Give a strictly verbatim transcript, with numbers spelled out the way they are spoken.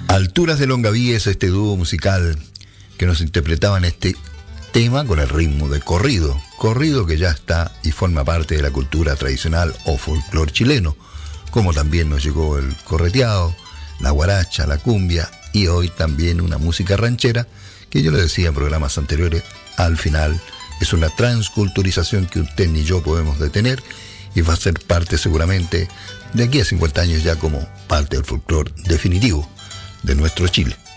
Alturas de Longaví es este dúo musical que nos interpretaban este tema con el ritmo de corrido, corrido que ya está y forma parte de la cultura tradicional o folclor chileno, como también nos llegó el correteado, la guaracha, la cumbia y hoy también una música ranchera que yo le decía en programas anteriores, al final es una transculturización que usted ni yo podemos detener y va a ser parte seguramente de aquí a cincuenta años ya como parte del folclor definitivo de nuestro Chile.